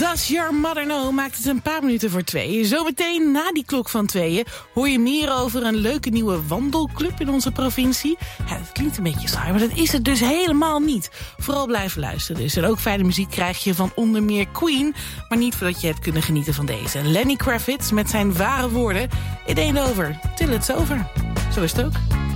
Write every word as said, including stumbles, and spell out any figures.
Does Your Mother Know maakt het een paar minuten voor twee. Zometeen na die klok van tweeën hoor je meer over een leuke nieuwe wandelclub in onze provincie. Ja, dat klinkt een beetje saai, maar dat is het dus helemaal niet. Vooral blijven luisteren dus. En ook fijne muziek krijg je van onder meer Queen. Maar niet voordat je hebt kunnen genieten van deze. Lenny Kravitz met zijn ware woorden. It ain't over till it's over. Zo is het ook.